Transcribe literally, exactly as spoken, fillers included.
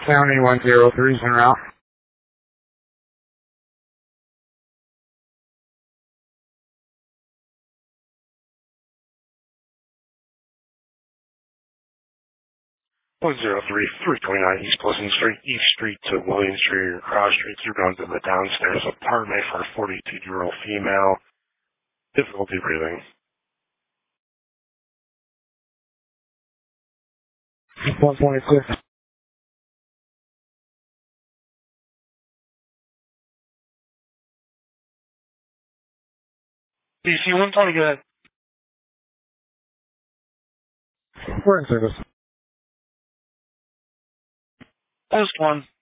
County one zero three is en route. one zero three, three twenty-nine East Pleasant Street, East Street to William Street or Cross Street. You're going to the downstairs apartment for a forty-two-year-old female. Difficulty breathing. one twenty-six. D C one twenty, go ahead. We're in service. Post one.